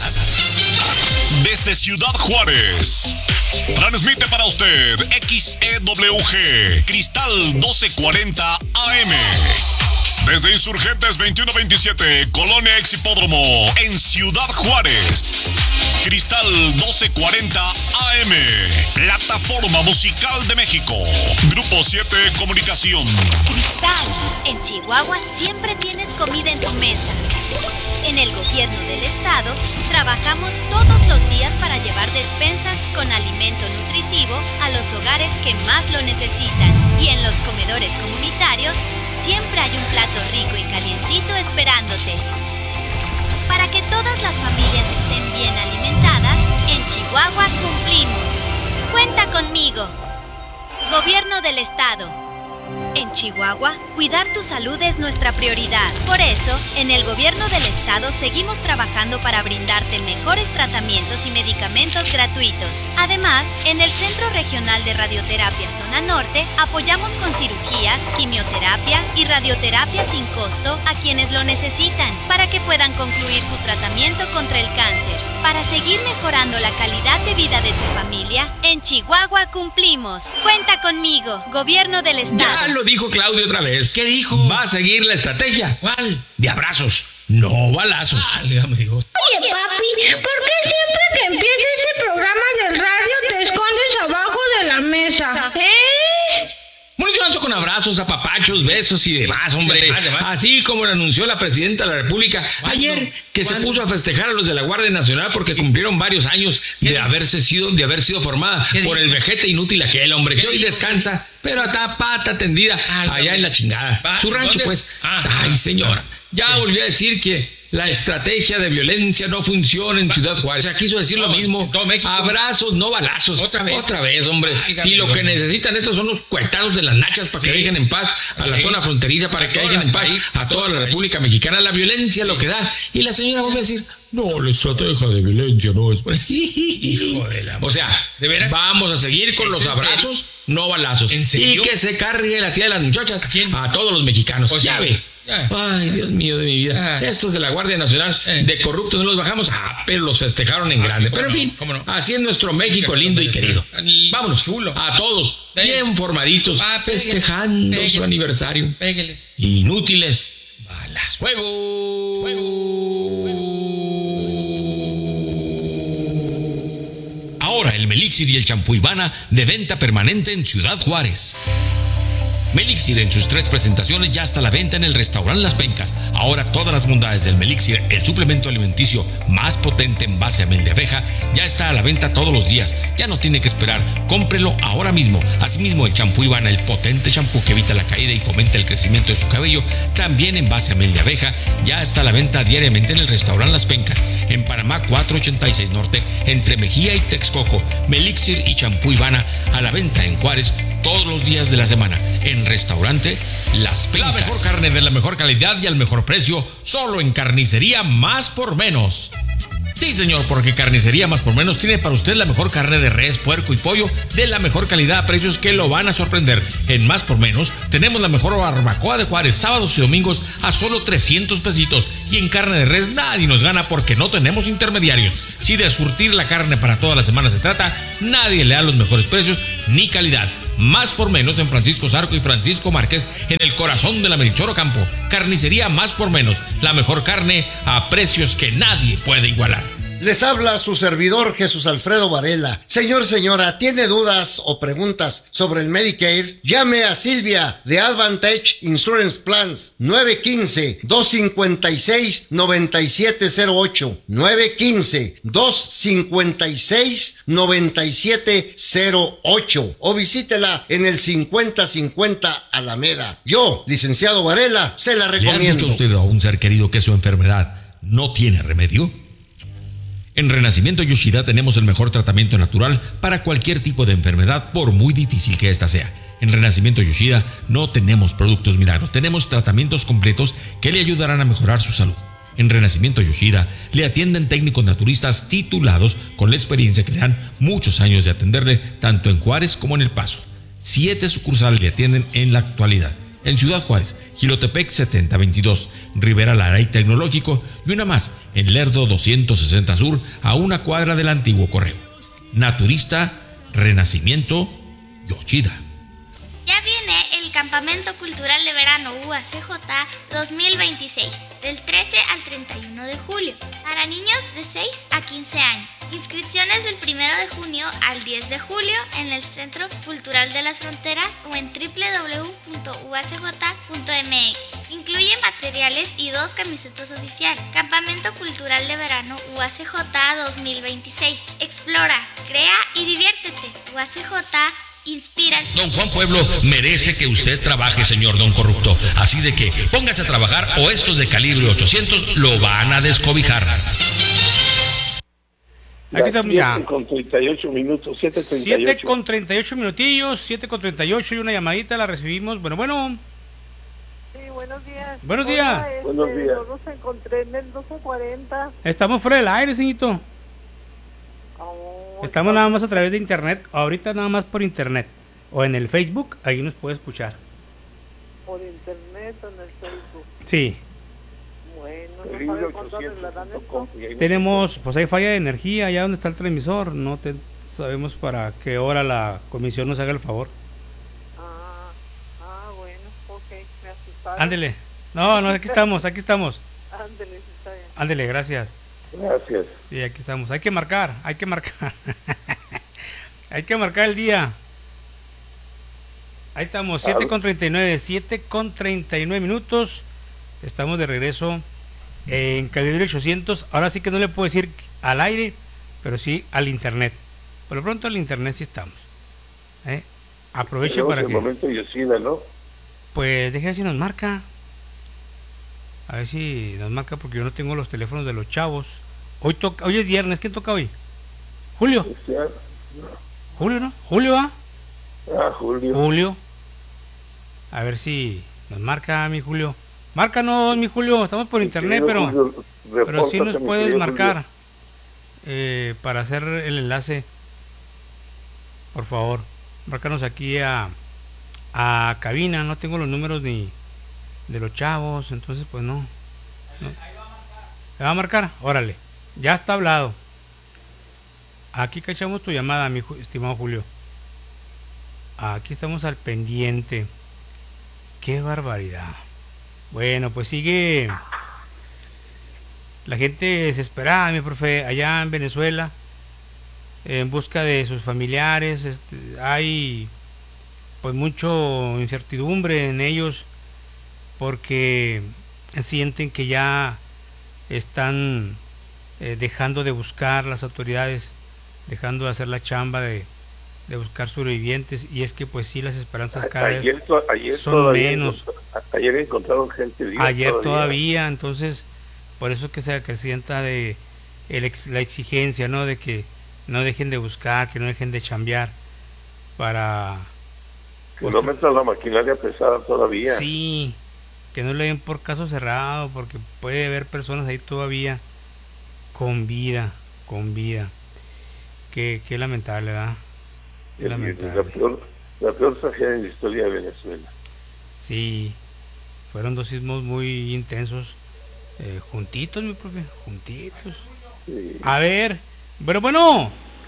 Desde Ciudad Juárez, transmite para usted X E W G, Cristal doce cuarenta A M. Desde Insurgentes veintiuno veintisiete, Colonia Ex Hipódromo, en Ciudad Juárez. Cristal doce cuarenta A M, Plataforma Musical de México. Grupo siete Comunicación. Cristal, en Chihuahua siempre tienes comida en tu mesa. En el gobierno del estado, trabajamos todos los días para llevar despensas con alimento nutritivo a los hogares que más lo necesitan. Y en los comedores comunitarios, siempre hay un plato rico y calientito esperándote. Para que todas las familias estén bien alimentadas, en Chihuahua cumplimos. Cuenta conmigo. Gobierno del estado. En Chihuahua, cuidar tu salud es nuestra prioridad. Por eso, en el gobierno del estado seguimos trabajando para brindarte mejores tratamientos y medicamentos gratuitos. Además, en el Centro Regional de Radioterapia Zona Norte, apoyamos con cirugías, quimioterapia y radioterapia sin costo a quienes lo necesitan, para que puedan concluir su tratamiento contra el cáncer. Para seguir mejorando la calidad de vida de tu familia, en Chihuahua cumplimos. Cuenta conmigo, gobierno del estado. Ya lo dijo Claudio otra vez. ¿Qué dijo? Va a seguir la estrategia. ¿Cuál? De abrazos, no balazos. Ah, dígame, dijo. Oye, papi, ¿por qué siempre que empieza ese programa del radio te escondes abajo de la mesa? ¿Eh? Bueno, yo lanzo con abrazos, apapachos, besos y demás, hombre. Demás, demás. Así como lo anunció la presidenta de la República ayer, que ¿Cuándo? se puso a festejar a los de la Guardia Nacional porque cumplieron varios años de haberse sido, de haber sido formada por el vejete inútil aquel, hombre, que hoy descansa, pero está pata tendida allá en la chingada. Su rancho, pues. Ay, señora, ya volvió a decir que la estrategia de violencia no funciona en Ciudad Juárez. O sea, quiso decir lo mismo. Abrazos, no balazos. Otra vez. Otra vez, hombre. Si lo que necesitan estos son los cuetazos de las nachas para que dejen en paz a la zona fronteriza, para que dejen en paz a toda la República Mexicana. La violencia lo que da. Y la señora vuelve a decir, no, la estrategia de violencia no es... Hijo de la... O sea, ¿de veras? Vamos a seguir con los abrazos, no balazos. ¿En serio? Y que se cargue la tía de las muchachas. ¿A quién? A todos los mexicanos. O sea, ya ve. Ya. Ay, Dios mío de mi vida. Ah. Estos de la Guardia Nacional, eh. de corruptos no los bajamos, ah, pero los festejaron en ah, grande. Sí, pero en fin, no, no. Así es nuestro México lindo y querido. Vámonos, chulo. A todos, Pégale. bien formaditos, ah, festejando Pégale. su aniversario. Pégueles. Inútiles. Balas. Fuego. Fuego. Ahora el Melixir y el champú Ivana de venta permanente en Ciudad Juárez. Melixir en sus tres presentaciones ya está a la venta en el restaurante Las Pencas. Ahora todas las bondades del Melixir, el suplemento alimenticio más potente en base a miel de abeja, ya está a la venta todos los días. Ya no tiene que esperar, cómprelo ahora mismo. Asimismo el champú Ivana, el potente champú que evita la caída y fomenta el crecimiento de su cabello, también en base a miel de abeja, ya está a la venta diariamente en el restaurante Las Pencas, en Panamá cuatrocientos ochenta y seis Norte, entre Mejía y Texcoco. Melixir y champú Ivana a la venta en Juárez todos los días de la semana en restaurante Las Pencas. La mejor carne de la mejor calidad y al mejor precio, solo en Carnicería Más por Menos. Sí, señor, porque Carnicería Más por Menos tiene para usted la mejor carne de res, puerco y pollo de la mejor calidad a precios que lo van a sorprender. En Más por Menos tenemos la mejor barbacoa de Juárez, sábados y domingos a solo trescientos pesitos. Y en carne de res nadie nos gana porque no tenemos intermediarios. Si de surtir la carne para toda la semana se trata, nadie le da los mejores precios ni calidad. Más por Menos en Francisco Zarco y Francisco Márquez, en el corazón de la Melchor Ocampo. Carnicería Más por Menos, la mejor carne a precios que nadie puede igualar. Les habla su servidor Jesús Alfredo Varela. Señor, señora, ¿tiene dudas o preguntas sobre el Medicare? Llame a Silvia de Advantage Insurance Plans nueve uno cinco, dos cinco seis, nueve siete cero ocho nueve uno cinco, dos cinco seis, nueve siete cero ocho o visítela en el cincuenta cincuenta Alameda. Yo, licenciado Varela, se la recomiendo. ¿Le ha dicho usted a un ser querido que su enfermedad no tiene remedio? En Renacimiento Yoshida tenemos el mejor tratamiento natural para cualquier tipo de enfermedad, por muy difícil que ésta sea. En Renacimiento Yoshida no tenemos productos milagros, tenemos tratamientos completos que le ayudarán a mejorar su salud. En Renacimiento Yoshida le atienden técnicos naturistas titulados con la experiencia que le dan muchos años de atenderle tanto en Juárez como en El Paso. Siete sucursales le atienden en la actualidad. En Ciudad Juárez, Jilotepec setenta veintidós, Rivera Lara y Tecnológico, y una más en Lerdo doscientos sesenta Sur, a una cuadra del antiguo correo. Naturista, Renacimiento, Yoshida. Ya viene el Campamento Cultural de Verano U A C J dos mil veintiséis, del trece al treinta y uno de julio, para niños de seis a quince años. Inscripciones del primero de junio al diez de julio en el Centro Cultural de las Fronteras o en doble u doble u doble u punto u a c j punto m x. Incluye materiales y dos camisetas oficiales. Campamento Cultural de Verano U A C J dos mil veintiséis. Explora, crea y diviértete. U A C J inspira. Don Juan Pueblo merece que usted trabaje, señor don corrupto. Así de que póngase a trabajar o estos de calibre ochocientos lo van a descobijar. Aquí estamos ya. siete con treinta y ocho minutos, siete treinta y ocho. siete con treinta y ocho minutillos, siete con treinta y ocho y una llamadita la recibimos. Bueno, bueno. Sí, buenos días. Buenos días. Hola, este, Buenos días. Yo los encontré en el doce cuarenta. Estamos fuera del aire, señorito. Oh, Estamos nada más a través de internet. Ahorita nada más por internet. O en el Facebook, ahí nos puede escuchar. por internet o en el Facebook. Sí. Bueno, no sabe cuánto arreglarán esto. Tenemos, pues hay falla de energía allá donde está el transmisor. No te sabemos para qué hora la comisión nos haga el favor. Ah, ah, bueno, ok, me asustaron. Ándele. No, no, aquí estamos, aquí estamos. Ándele, está bien. Ándele, gracias. Gracias. Sí, aquí estamos. Hay que marcar, hay que marcar. Hay que marcar el día. Ahí estamos, siete con treinta y nueve, siete con treinta y nueve minutos. Estamos de regreso en Calibre ochocientos. Ahora sí que no le puedo decir al aire, pero sí al internet. Por lo pronto al internet sí estamos. ¿Eh? Aproveche Tenemos para el que... momento Yosina, ¿no? Pues deje ver si nos marca. A ver si nos marca porque yo no tengo los teléfonos de los chavos. Hoy toca, hoy es viernes, ¿quién toca hoy? Julio. Julio, ¿no? Julio, ¿ah? Ah, Julio. Julio. A ver si nos marca mi Julio. Márcanos, mi Julio. Estamos por internet, pero Julio, pero sí nos repórtate, mi puedes querido marcar eh, para hacer el enlace. Por favor, márcanos aquí a a cabina. No tengo los números ni de los chavos, entonces pues no. no. ¿Me va a marcar? Órale. Ya está hablado. Aquí cachamos tu llamada, mi ju- estimado Julio. Aquí estamos al pendiente. Qué barbaridad. Bueno, pues sigue la gente desesperada, mi profe, allá en Venezuela, en busca de sus familiares. Este, hay pues mucho incertidumbre en ellos porque sienten que ya están eh, dejando de buscar las autoridades, dejando de hacer la chamba de, de buscar sobrevivientes, y es que pues sí, las esperanzas cada ayer, vez to- ayer son todavía menos. encont- Ayer encontraron gente viva. Ayer todavía, entonces por eso es que se acrecienta de el ex- la exigencia, ¿no? De que no dejen de buscar, que no dejen de chambear para Que no metan la maquinaria pesada todavía. sí, que no le den por caso cerrado, porque puede haber personas ahí todavía con vida, con vida. Qué, qué lamentable, ¿verdad? Qué Es lamentable. La peor, la peor tragedia en la historia de Venezuela. Sí, fueron dos sismos muy intensos, eh, juntitos, mi profe, juntitos. Sí. A ver, pero bueno.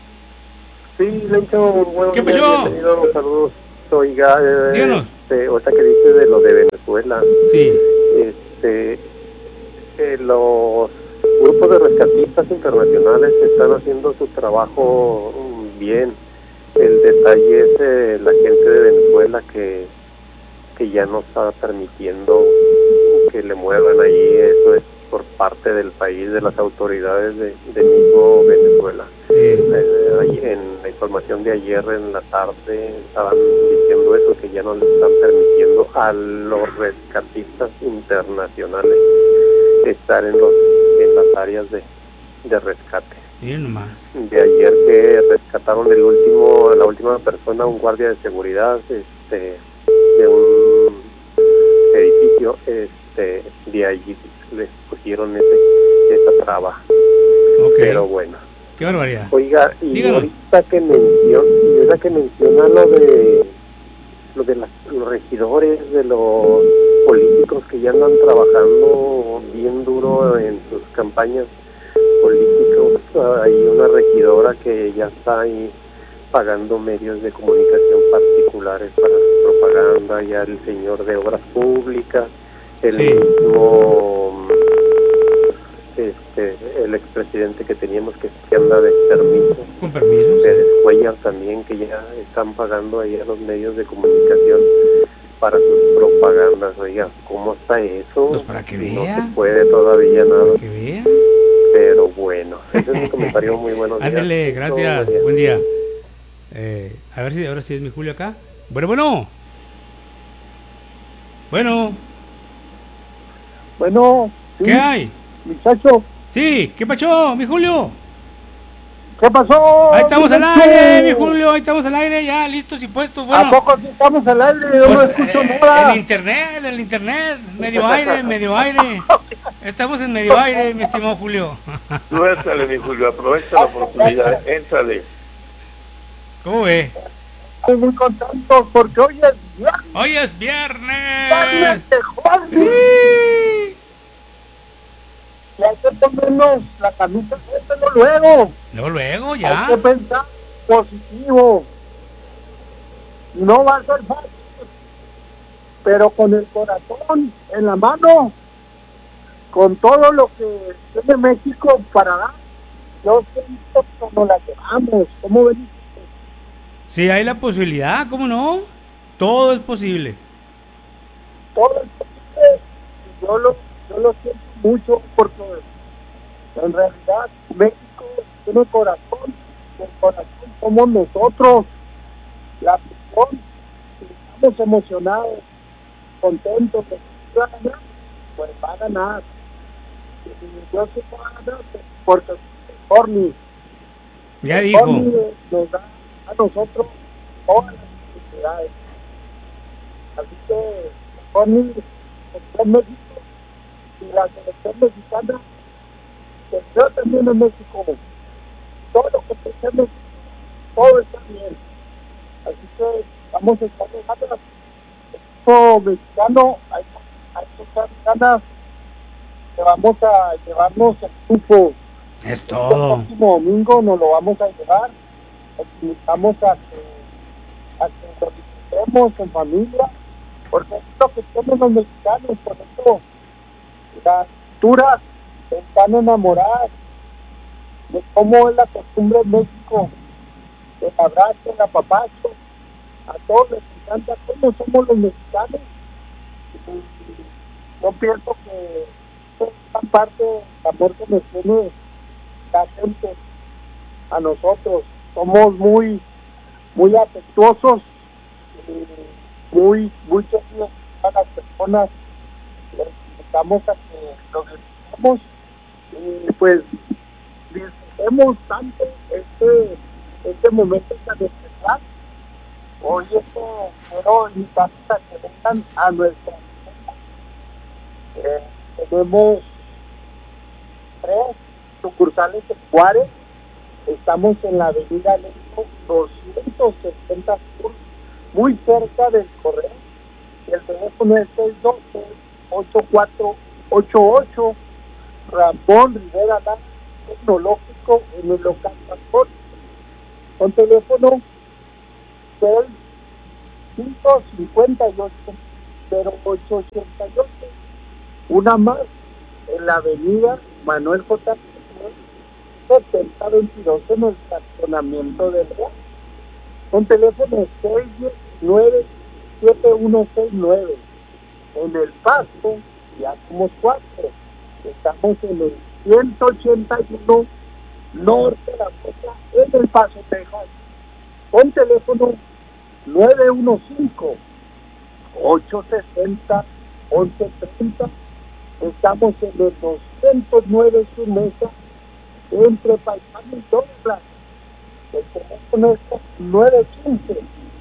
Sí, Lencho, buenos ¿Qué días, pasó? bienvenido, saludos. Oiga, eh, Díganos. este, ahorita que dices de lo de Venezuela, Sí. este, eh, los grupos de rescatistas internacionales están haciendo su trabajo mm, bien. El detalle es eh, la gente de Venezuela que, que ya no está permitiendo que le muevan ahí. Eso es por parte del país, de las autoridades de, de mismo Venezuela. Eh, ahí en la información de ayer en la tarde estaban diciendo eso, que ya no le están permitiendo a los rescatistas internacionales estar en los en las áreas de, de rescate. Miren nomás. De ayer que rescataron el último la última persona, un guardia de seguridad este de un edificio, este de allí les pusieron ese esa traba. Okay. Pero bueno. Qué barbaridad. Oiga, y Díganos. ahorita que menciona, y ahorita que menciona lo de lo de las, los regidores, de los políticos que ya andan trabajando bien duro en sus campañas políticas, hay una regidora que ya está ahí pagando medios de comunicación particulares para su propaganda, ya el señor de Obras Públicas, el Sí. mismo este el expresidente que teníamos que, que anda de permiso, Con permiso. Pérez Cuellar también, que ya están pagando ahí a los medios de comunicación para sus propagandas. Oiga, ¿cómo está eso? Pues para que No vea. se puede todavía nada. Que vea. Pero bueno, ese es mi comentario. Muy buenos días. Ándele, gracias. Todo Buen día. Eh, a ver si ahora sí es mi Julio acá. Bueno, bueno. Bueno, Bueno, sí, ¿qué hay? muchacho, Sí, ¿qué pasó, mi Julio? ¿Qué pasó? Ahí estamos al aire, mi Julio, ahí estamos al aire, ya listos y puestos. Bueno, ¿a poco sí estamos al aire? Yo pues, no escucho eh, nada. El internet, el internet, medio aire, medio aire. Estamos en medio aire, mi estimado Julio. Tú éntrale, mi Julio, aprovecha la oportunidad, éntrale. ¿Cómo ve? Estoy muy contento porque hoy es viernes. Hoy es viernes. Viernes de Juan. Y hay que ponernos la camisa no luego. No, luego, ya. Hay que pensar positivo. No va a ser fácil, pero con el corazón en la mano, con todo lo que tiene México para dar, yo siento como la llevamos. ¿Cómo ven? Sí, hay la posibilidad, ¿cómo no? Todo es posible. Todo es posible. Yo lo, yo lo siento mucho porque en realidad México tiene corazón, y el corazón somos nosotros. La afición, si estamos emocionados, contentos de que va a ganar, pues va a ganar. Y yo sé que va a ganar porque el Corny, ya el dijo. Corny nos da a nosotros todas las necesidades. Así que el Corny está en México y la selección mexicana que yo también en México, todo lo que pensemos, todo está bien. Así que vamos a estar dejando el equipo mexicano, hay, hay que echar ganas que vamos a llevarnos el grupo. Es todo. El próximo domingo nos lo vamos a llevar. Les invitamos a que, a que lo disfrutemos en familia, porque es lo que tienen los mexicanos, por eso las culturas están enamoradas de cómo es la costumbre en México, el abrazo, el apapacho, a todos les encanta cómo somos los mexicanos. Y yo pienso que es gran parte del amor que nos tiene la gente a nosotros. Somos muy muy afectuosos, y muy muy queridos a las personas. Les invitamos a que los disfrutemos y pues disfrutemos tanto este este momento tan especial. Hoy esto quiero invitarles a que vengan a nuestra eh, tenemos tres sucursales en Juárez. Estamos en la avenida Leco doscientos setenta Sur, muy cerca del correo. El teléfono es seis dos seis, ocho cuatro ocho ocho. Ramón Rivera Lara, tecnológico, en el local transporte. Con teléfono seis cinco cinco ocho cero ocho ocho ocho. Una más en la avenida Manuel J. setenta veintidós en el estacionamiento del Real. Con teléfono seis nueve siete uno seis nueve. En el Paso ya somos cuatro. Estamos en el ciento ochenta y uno Norte de la Costa, en el Paso, Texas. Con teléfono nueve uno cinco, ocho seis cero, once treinta. Estamos en el doscientos nueve Sur Mesa, entre Paisano y Douglas. El teléfono es nueve uno cinco,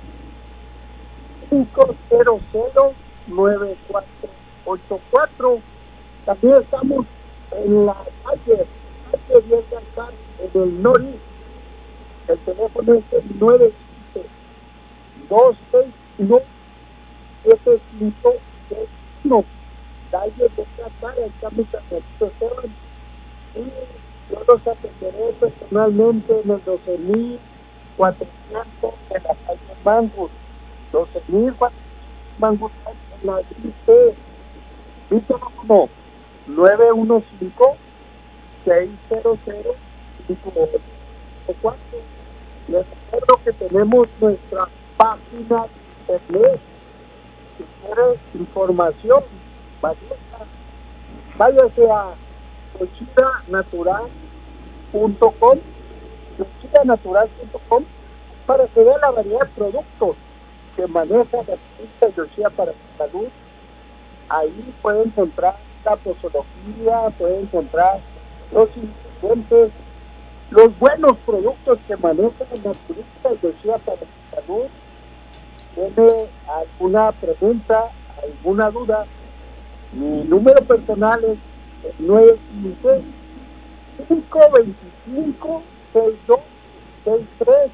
cinco cero cero, nueve cuatro ocho cuatro. También estamos en la calle, calle diez de Alcar, en el noreste. El teléfono es el nueve cinco, dos seis uno, siete cinco seis uno. Calle de Alcar, estamos en el Esteban. Y yo los atenderé personalmente en el doce mil cuatrocientos de la calle Mangus. doce mil cuatrocientos Mangus en la I C. Mi teléfono nueve uno cinco, seis cero cero, cinco ocho cuatro. Les recuerdo que tenemos nuestra página de internet. Si quiere información valiosa, váyase a yoshida natural punto com, yoshida natural punto com, para que vea la variedad de productos que maneja la revista Yoshida para su salud. Ahí puede encontrar la posología, puede encontrar los ingredientes los buenos productos que manejan los naturistas, decía, para la salud. ¿Tiene alguna pregunta, alguna duda? Mi número personal es nueve quince, cinco veinticinco, sesenta y dos sesenta y tres.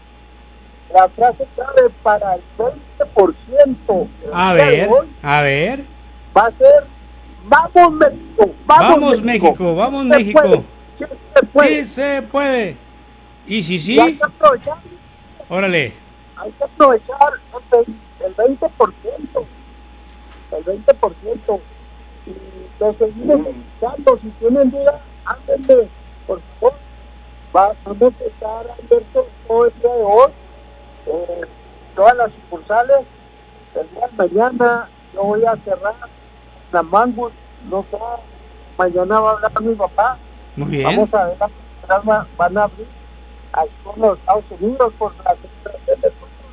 La frase clave para el veinte por ciento A ver, a ver. va a ser: ¡Vamos México! ¡Vamos, Vamos México! México! ¡Vamos Sí México! puede, sí se puede. Sí se puede. Y si sí, Y hay que aprovechar, órale. hay que aprovechar el, el veinte por ciento. El veinte por ciento. Y lo seguimos escuchando. Si tienen duda, háblenme, por favor. Va, vamos a estar abiertos todo el día de hoy. Eh, todas las sucursales. El día de mañana yo voy a cerrar la Mangus, no sé, mañana va a hablar mi papá. Muy bien. Vamos a ver, las van, van a abrir aquí en los Estados Unidos por la Secretaría de Cultura.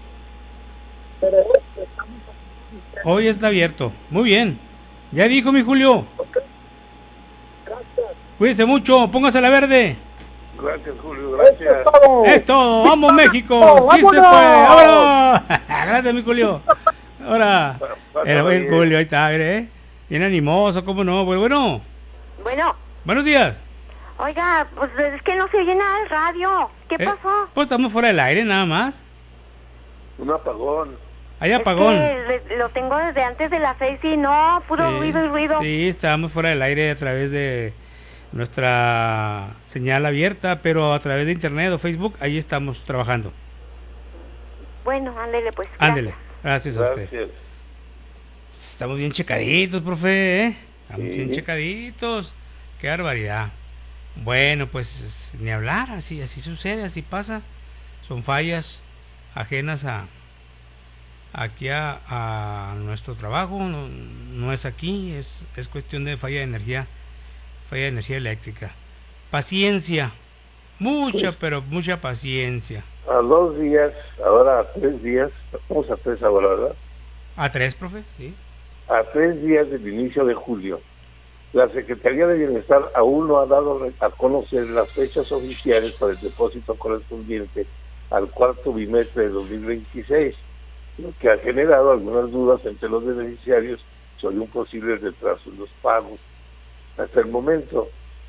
Pero estamos aquí. Hoy está abierto. Muy bien. Ya dijo mi Julio. Okay. Gracias. Cuídense mucho. Póngase la verde. Gracias, Julio, gracias. Es todo. Es todo. Vamos México. Sí ¡Vámonos! se puede. ¡Vámonos! Gracias, mi Julio. Ahora. El buen bien. Julio, ahí está, ¿eh? Bien animoso, ¿cómo no? Bueno, bueno. Bueno, Buenos días. oiga, pues es que no se oye nada del radio. ¿Qué ¿Eh? pasó? Pues estamos fuera del aire, nada más. Un apagón. Hay apagón. Es que lo tengo desde antes de las seis y no, puro Sí, ruido y ruido. Sí, estábamos fuera del aire a través de nuestra señal abierta, pero a través de internet o Facebook, ahí estamos trabajando. Bueno, ándele pues. Ándele, gracias a usted. Gracias. Estamos bien checaditos, profe, ¿eh? Estamos Sí. bien checaditos. Qué barbaridad. Bueno, pues ni hablar, así, así sucede, así pasa. Son fallas ajenas a aquí a, a nuestro trabajo, no, no es aquí, es, es cuestión de falla de energía, falla de energía eléctrica. Paciencia, mucha, pero mucha paciencia. A dos días, ahora a tres días, vamos a tres ahora, ¿verdad? ¿A tres, profe? Sí. A tres días del inicio de julio, la Secretaría de Bienestar aún no ha dado a conocer las fechas oficiales para el depósito correspondiente al cuarto bimestre de dos mil veintiséis, lo que ha generado algunas dudas entre los beneficiarios sobre un posible retraso en los pagos. Hasta el momento,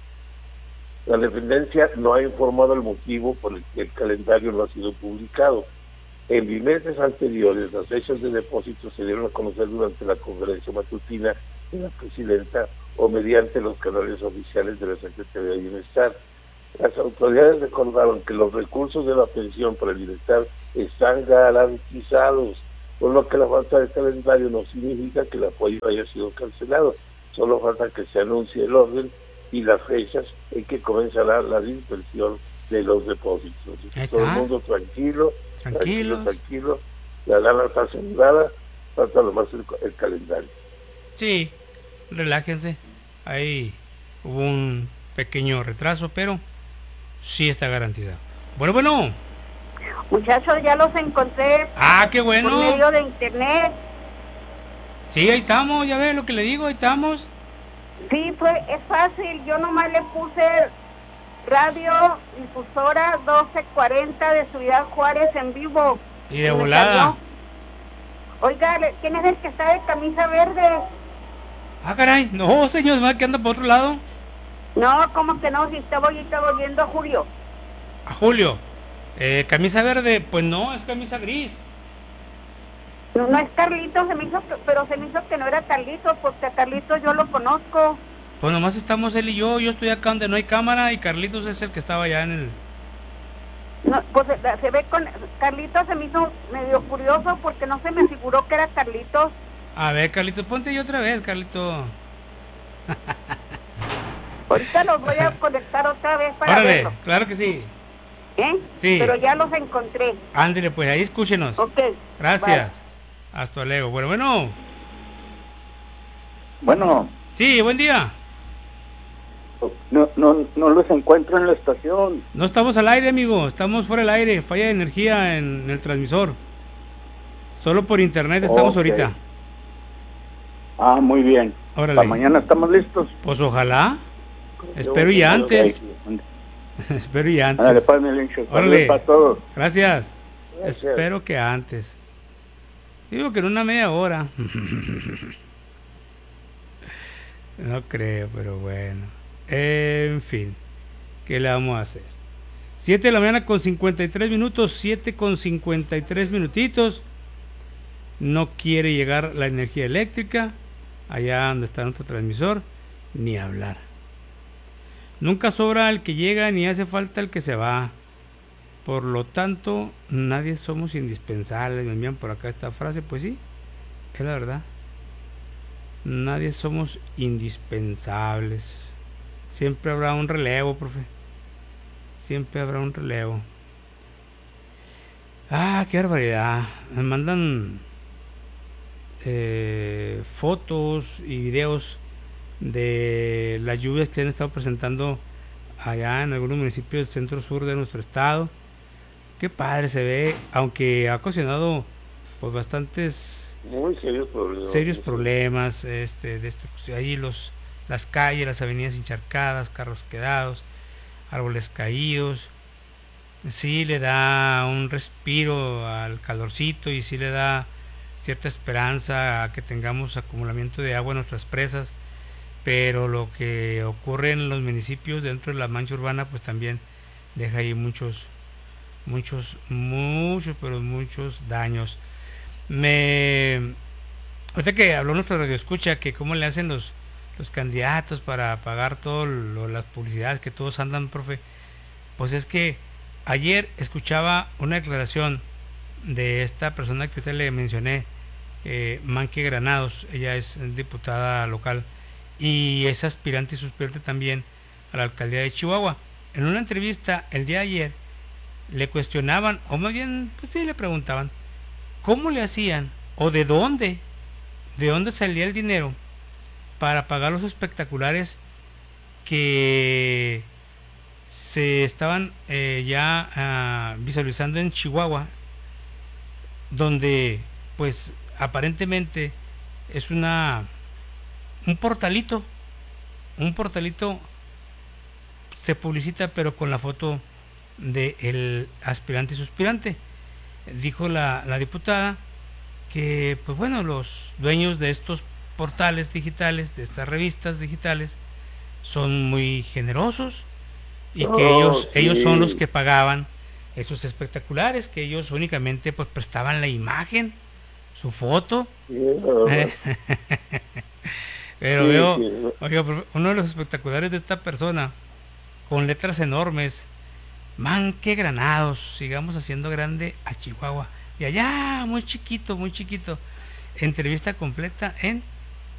la dependencia no ha informado el motivo por el que el calendario no ha sido publicado. En bimestres anteriores, las fechas de depósito se dieron a conocer durante la conferencia matutina de la presidenta o mediante los canales oficiales de la Secretaría de Bienestar. Las autoridades recordaron que los recursos de la pensión para el bienestar están garantizados, por lo que la falta de calendario no significa que el apoyo haya sido cancelado. Solo falta que se anuncie el orden y las fechas en que comenzará la dispersión de los depósitos. Todo el mundo tranquilo, tranquilo, tranquilo, la lana está asegurada, falta nomás el, el calendario. Sí, relájense, ahí hubo un pequeño retraso, pero sí está garantizado. Bueno, bueno. Muchachos, ya los encontré. Ah, qué bueno. Por medio de internet. Sí, ahí estamos, ya ves lo que le digo, ahí estamos. Sí, fue, es fácil, yo nomás le puse radio difusora doce cuarenta de Ciudad Juárez en vivo. Y de volada. Oiga, ¿quién es el que está de camisa verde? Ah, caray, no, señor, ¿es que anda por otro lado? No, ¿cómo que no? Si estaba yo estaba viendo a Julio. A Julio. Eh, camisa verde, pues no, es camisa gris. No, no es Carlitos, se me hizo que, pero se me hizo que no era Carlitos, porque a Carlitos yo lo conozco. Pues nomás estamos él y yo, yo estoy acá donde no hay cámara y Carlitos es el que estaba allá en el... No, pues se, se ve con... Carlitos se me hizo medio curioso porque no se me figuró que era Carlitos. A ver, Carlitos, ponte yo otra vez, Carlito. Ahorita los voy a conectar otra vez para Órale, verlo. claro que sí. ¿Eh? Sí. Pero ya los encontré. Ándele, pues ahí escúchenos. Ok. Gracias. Bye. Hasta luego. Bueno, bueno. Bueno. Sí, buen día. No, no, no los encuentro en la estación. No estamos al aire, amigo. Estamos fuera del aire. Falla de energía en el transmisor. Solo por internet estamos Okay. ahorita. Ah, muy bien. Órale. Para mañana estamos listos. Pues ojalá. Espero y antes. Espero y antes. Ándale, pues, mi Lincho. Órale. Para todos. Gracias. Gracias. Espero que antes. Digo que en una media hora. No creo, pero bueno. En fin. ¿Qué le vamos a hacer? siete de la mañana con cincuenta y tres minutos. siete con cincuenta y tres minutitos. No quiere llegar la energía eléctrica. Allá donde está nuestro transmisor. Ni hablar. Nunca sobra el que llega ni hace falta el que se va. Por lo tanto, nadie somos indispensables. Me envían por acá esta frase. Pues sí, es la verdad. Nadie somos indispensables. Siempre habrá un relevo, profe. Siempre habrá un relevo. Ah, qué barbaridad. Me mandan eh, fotos y videos de las lluvias que se han estado presentando allá en algunos municipios del centro sur de nuestro estado. Qué padre se ve, aunque ha ocasionado pues bastantes muy serios problemas, serios problemas este, destrucción, ahí los, las calles, las avenidas encharcadas, carros quedados, árboles caídos. Sí le da un respiro al calorcito y sí le da cierta esperanza a que tengamos acumulamiento de agua en nuestras presas, pero lo que ocurre en los municipios dentro de la mancha urbana pues también deja ahí muchos muchos muchos pero muchos daños. Me ahorita que habló nuestro radio escucha que cómo le hacen los los candidatos para pagar todas las publicidades que todos andan, profe, pues es que ayer escuchaba una declaración de esta persona que usted le mencioné, eh, Manque Granados. Ella es diputada local y es aspirante y suspirante también a la alcaldía de Chihuahua. En una entrevista el día de ayer le cuestionaban, o más bien, pues sí, le preguntaban cómo le hacían o de dónde, de dónde salía el dinero para pagar los espectaculares que se estaban eh, ya uh, visualizando en Chihuahua, donde pues aparentemente es una un portalito, un portalito se publicita pero con la foto de el aspirante y suspirante. Dijo la, la diputada que pues bueno, los dueños de estos portales digitales, de estas revistas digitales, son muy generosos y que oh, ellos sí. ellos son los que pagaban esos espectaculares, que ellos únicamente pues prestaban la imagen, su foto. Yeah. Pero sí, veo, sí. Oiga, uno de los espectaculares de esta persona con letras enormes: Manque Granados, sigamos haciendo grande a Chihuahua. Y allá, muy chiquito, muy chiquito, entrevista completa en